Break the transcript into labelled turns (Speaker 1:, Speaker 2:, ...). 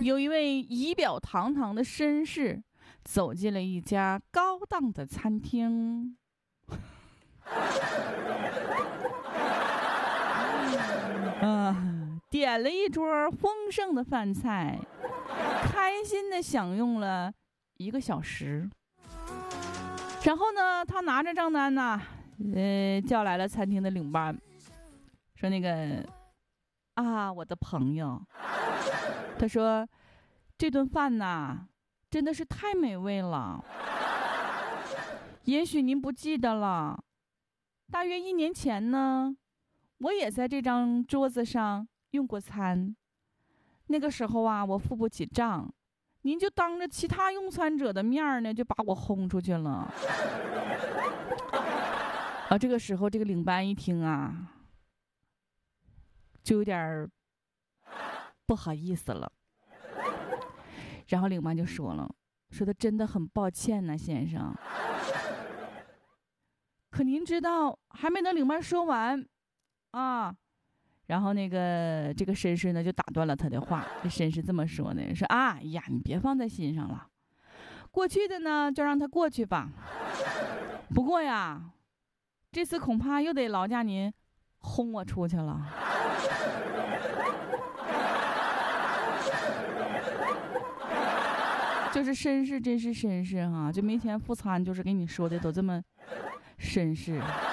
Speaker 1: 有一位仪表堂堂的绅士走进了一家高档的餐厅，点了一桌丰盛的饭菜，开心地享用了1个小时。然后呢，他拿着账单呢，叫来了餐厅的领班，说那个我的朋友，他说这顿饭呐，真的是太美味了。也许您不记得了，大约1年前呢，我也在这张桌子上用过餐。那个时候啊，我付不起账，您就当着其他用餐者的面呢，就把我轰出去了。这个时候这个领班一听啊，就有点不好意思了。然后领班就说了，说他真的很抱歉呢，先生。可您知道，还没等领班说完啊，然后这个绅士呢就打断了他的话。这绅士这么说呢，说呀，你别放在心上了，过去的呢就让他过去吧。不过呀，这次恐怕又得劳驾您轰我出去了。就是绅士真是绅士哈，就没钱付餐，就是给你说的都这么绅士。